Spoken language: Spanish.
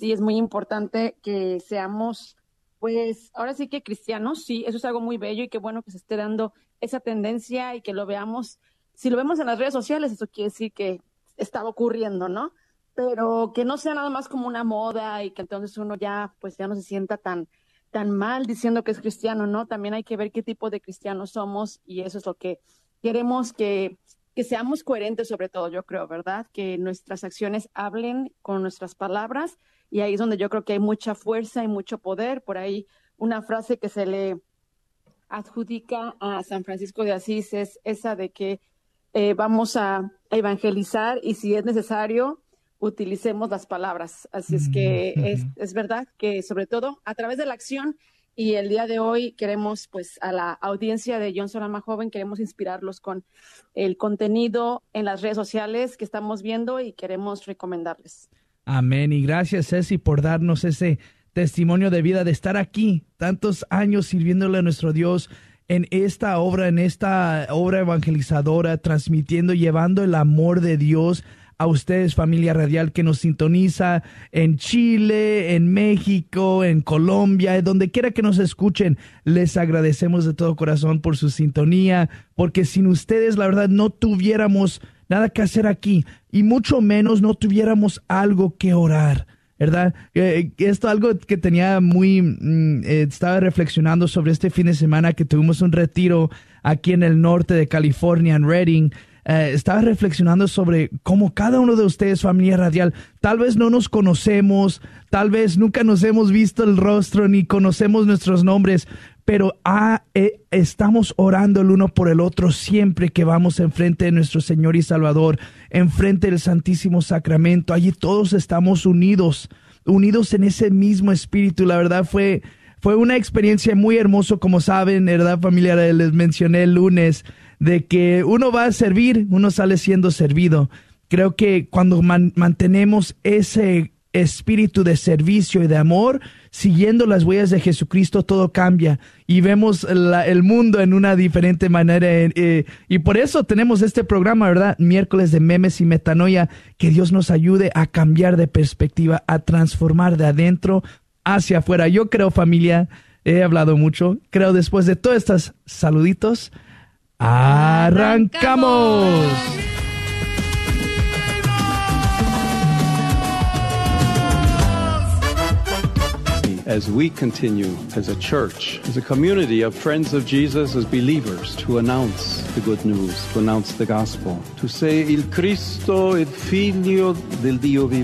sí es muy importante que seamos, pues, ahora sí que cristianos, sí, eso es algo muy bello y qué bueno que se esté dando esa tendencia y que lo veamos. Si lo vemos en las redes sociales, eso quiere decir que está ocurriendo, ¿no? Pero que no sea nada más como una moda y que entonces uno ya, pues, ya no se sienta tan mal diciendo que es cristiano, ¿no? También hay que ver qué tipo de cristianos somos y eso es lo que queremos que seamos coherentes sobre todo, yo creo, ¿verdad? Que nuestras acciones hablen con nuestras palabras y ahí es donde yo creo que hay mucha fuerza y mucho poder. Por ahí una frase que se le adjudica a San Francisco de Asís es esa de que vamos a evangelizar y si es necesario, utilicemos las palabras. Así es que es verdad que sobre todo a través de la acción y el día de hoy queremos, pues, a la audiencia de Johnson Alma Joven, queremos inspirarlos con el contenido en las redes sociales que estamos viendo y queremos recomendarles. Amén. Y gracias, Ceci, por darnos ese testimonio de vida, de estar aquí tantos años sirviéndole a nuestro Dios en esta obra evangelizadora, transmitiendo, llevando el amor de Dios a ustedes, familia radial que nos sintoniza en Chile, en México, en Colombia, donde quiera que nos escuchen. Les agradecemos de todo corazón por su sintonía, porque sin ustedes, la verdad, no tuviéramos nada que hacer aquí y mucho menos no tuviéramos algo que orar, ¿verdad? Esto es algo que tenía estaba reflexionando sobre este fin de semana que tuvimos un retiro aquí en el norte de California, en Redding. Estaba reflexionando sobre cómo cada uno de ustedes, familia radial, tal vez no nos conocemos, tal vez nunca nos hemos visto el rostro ni conocemos nuestros nombres, pero estamos orando el uno por el otro siempre que vamos enfrente de nuestro Señor y Salvador, enfrente del Santísimo Sacramento. Allí todos estamos unidos en ese mismo espíritu. La verdad fue una experiencia muy hermosa, como saben, ¿verdad, familia? Les mencioné el lunes de que uno va a servir, uno sale siendo servido. Creo que cuando mantenemos ese espíritu de servicio y de amor, siguiendo las huellas de Jesucristo, todo cambia y vemos el mundo en una diferente manera. Y por eso tenemos este programa, ¿verdad? Miércoles de memes y metanoia. Que Dios nos ayude a cambiar de perspectiva, a transformar de adentro hacia afuera. Yo creo, familia, he hablado mucho. Creo después de todos estos saluditos, ¡arrancamos! As we continue as a church, as a community of friends of Jesus, as believers, to announce the good news, to announce the gospel, to say, Il Cristo, il Figlio del Dio vivo.